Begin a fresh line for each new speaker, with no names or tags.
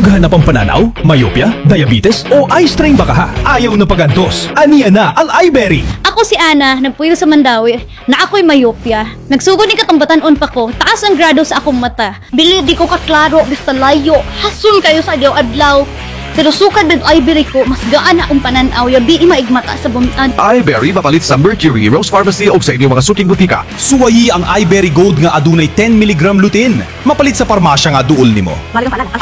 Dughan na pang pananaw, myopia, diabetes o eye strain baka ha? Ayaw na pagantos. Aniya na ang iBerry.
Ako si Ana, nagpuyo sa Mandawi, na ako'y myopia. Nagsugod ni katambatan-on pa ko, taas ang grado sa akong mata. Bili di ko kaklaro, basta layo, hasun kayo sa adlaw-adlaw. Pero sukad ng iBerry ko, mas gaan na akong pananaw, yabi maigmata sa bumitan.
iBerry mapalit sa Mercury, Rose Pharmacy o sa inyong mga suking butika.
Suwayi ang iBerry Gold nga adunay 10 mg lutein. Mapalit sa parmasya nga duol nimo.
Ang